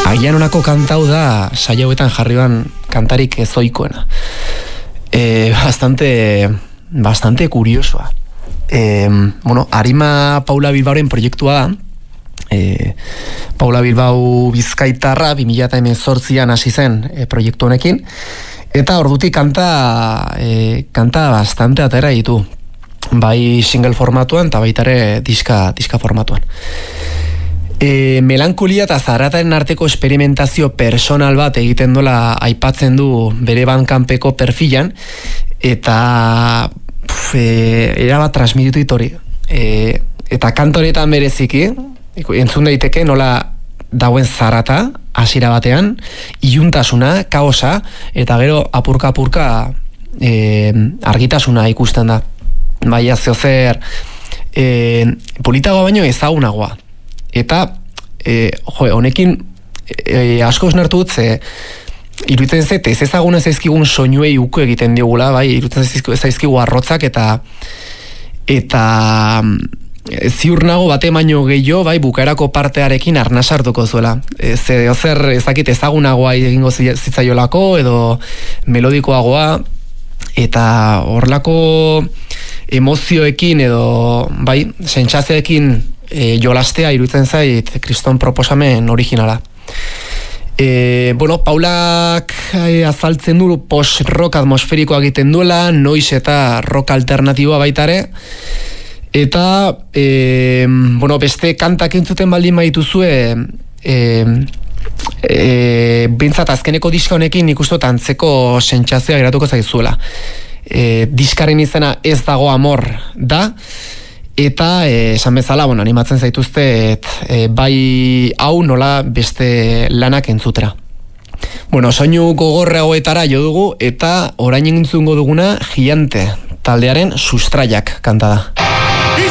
Agian honako kantau da saioetan jarrioan kantarik ezoikoena. Bastante kuriosoa. Arima Paula Bilbaoren proiektua da. Paula Bilbao bizkaitarra 2018an hasi zen proiektu honekin. Eta ordutik kanta bastante atera ditu. Bai single formatuan eta baita ere diska formatuan. Melankolia eta zarataren arteko esperimentazio personal bat egiten dola aipatzen du bere bankanpeko perfilan, eta erabat transmititu ditori. Eta kantoretan bereziki entzun daiteke nola dauen zarata hasiera batean, iluntasuna, kaosa, eta gero apurka argitasuna ikusten da. Baina zeozer politagoa baino ezagunagoa. Eta honekin asko esnartu dut, ze iruditzen zait ez ezaguna zaizkigun soinuei uko egiten diogula, bai, iruditzen zaizkigu arrotzak eta ziur nago bate baino gehiago, bai, bukaerako partearekin arnasartuko zuela. Zer ezakit ezagunagoa egingo zitzaiolako edo melodikoagoa, eta horlako emozioekin edo bai, sentsazioekin jolastea iruditzen zait kriston proposamen originala. Paulak azaltzen du post-rock atmosferikoa egiten duela, noiz eta rock alternatiboa baitare, eta beste kantak entzuten baldin baituzue, bintzat azkeneko diska honekin ikustot antzeko sentsazioa geratuko zaizuela. Diskaren izena Ez dago amor da, eta esan bezala, animatzen zaituzte bai hau nola beste lanak entzutera. Soinu gogorragoetara jo dugu, eta orain entzungo duguna Gigante taldearen Sustraiak kanta da.